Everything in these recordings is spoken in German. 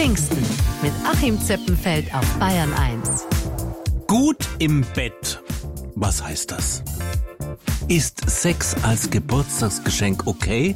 Pfingsten mit Achim Zeppenfeld auf Bayern 1. Gut im Bett. Was heißt das? Ist Sex als Geburtstagsgeschenk okay?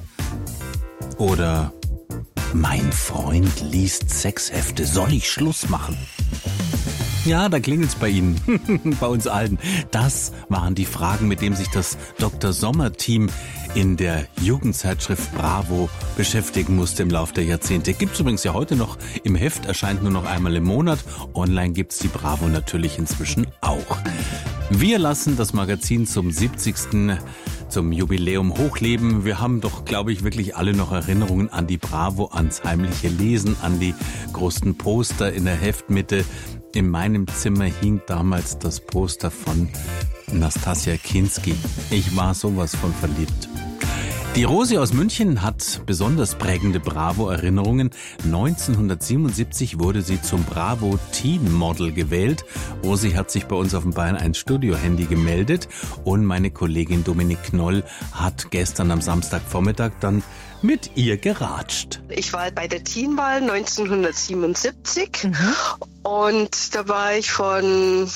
Oder mein Freund liest Sexhefte, soll ich Schluss machen? Ja, da klingelt's bei Ihnen, bei uns allen. Das waren die Fragen, mit denen sich das Dr. Sommer-Team in der Jugendzeitschrift Bravo beschäftigen musste im Laufe der Jahrzehnte. Gibt's übrigens ja heute noch im Heft, erscheint nur noch einmal im Monat. Online gibt's die Bravo natürlich inzwischen auch. Wir lassen das Magazin zum 70. zum Jubiläum hochleben. Wir haben doch, glaube ich, wirklich alle noch Erinnerungen an die Bravo, ans heimliche Lesen, an die großen Poster in der Heftmitte. In meinem Zimmer hing damals das Poster von Nastassja Kinski. Ich war sowas von verliebt. Die Rosi aus München hat besonders prägende Bravo-Erinnerungen. 1977 wurde sie zum Bravo Teen Model gewählt. Rosi hat sich bei uns auf dem Bayern 1 Studio-Handy gemeldet und meine Kollegin Dominik Knoll hat gestern am Samstagvormittag dann mit ihr geratscht. Ich war bei der Teenwahl 1977 und da war ich von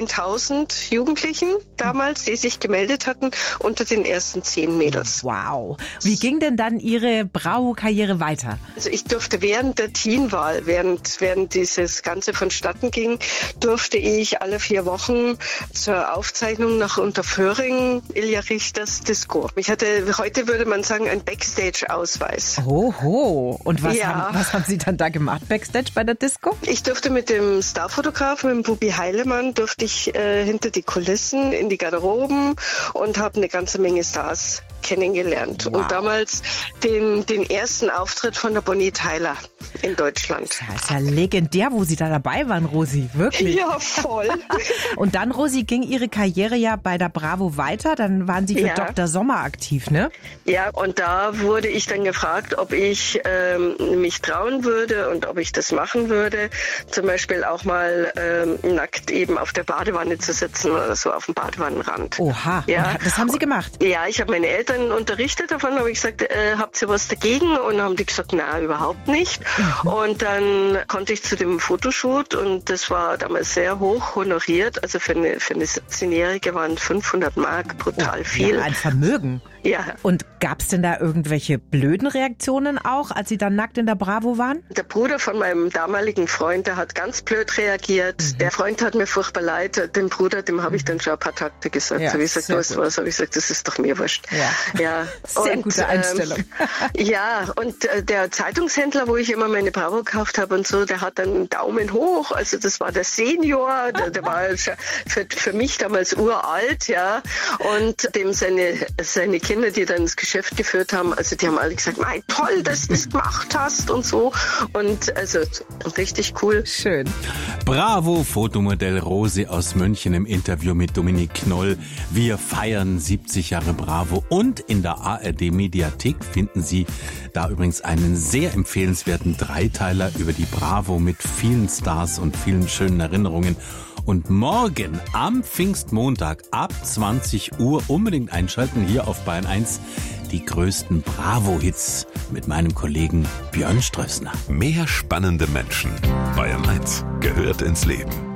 10.000 Jugendlichen damals, die sich gemeldet hatten, unter den ersten 10 Mädels. Wow. Wie ging denn dann Ihre Bravo-Karriere weiter? Also ich durfte während der Teenwahl, während dieses Ganze vonstatten ging, durfte ich alle 4 Wochen zur Aufzeichnung nach Unterföhring, Ilja Richters Disco. Ich hatte, heute würde man sagen, ein Backstage-Ausweis. Oho. Und was haben Sie dann da gemacht, Backstage bei der Disco? Ich durfte mit dem Starfotografen, mit dem Bubi Heilemann, durfte ich hinter die Kulissen, in die Garderoben und habe eine ganze Menge Stars kennengelernt. Wow. Und damals den ersten Auftritt von der Bonnie Tyler in Deutschland. Das ist ja legendär, wo Sie da dabei waren, Rosi. Wirklich. Ja, voll. Und dann, Rosi, ging Ihre Karriere ja bei der Bravo weiter. Dann waren Sie für Dr. Sommer aktiv, ne? Ja, und da wurde ich dann gefragt, ob ich mich trauen würde und ob ich das machen würde. Zum Beispiel auch mal nackt eben auf der Badewanne zu sitzen oder so auf dem Badewannenrand. Oha, ja. Das haben Sie gemacht? Ja, ich habe meine Eltern unterrichtet davon, habe ich gesagt, habt ihr was dagegen? Und dann haben die gesagt, na, überhaupt nicht. Und dann konnte ich zu dem Fotoshoot und das war damals sehr hoch honoriert. Also für eine 17-Jährige waren 500 Mark brutal viel. Ja, ein Vermögen. Ja. Und gab es denn da irgendwelche blöden Reaktionen auch, als Sie dann nackt in der Bravo waren? Der Bruder von meinem damaligen Freund, der hat ganz blöd reagiert. Der Freund hat mir furchtbar leid. Dem Bruder, dem habe ich dann schon ein paar Takte gesagt. Ja, so wie ich gesagt, was war's? Habe ich gesagt, das ist doch mir wurscht. Ja. Sehr gute Einstellung. Ja, und der Zeitungshändler, wo ich immer meine Bravo gekauft habe und so, der hat dann einen Daumen hoch. Also das war der Senior, der war für mich damals uralt, ja. Und dem seine Kinder, die dann das Geschäft geführt haben, also die haben alle gesagt, mein toll, dass du das gemacht hast und so. Und also richtig cool. Schön. Bravo, Fotomodell Rosi aus München im Interview mit Dominik Knoll. Wir feiern 70 Jahre Bravo und in der ARD-Mediathek finden Sie da übrigens einen sehr empfehlenswerten Dreiteiler über die Bravo mit vielen Stars und vielen schönen Erinnerungen. Und morgen am Pfingstmontag ab 20 Uhr unbedingt einschalten hier auf Bayern 1 die größten Bravo-Hits mit meinem Kollegen Björn Strössner. Mehr spannende Menschen. Bayern 1 gehört ins Leben.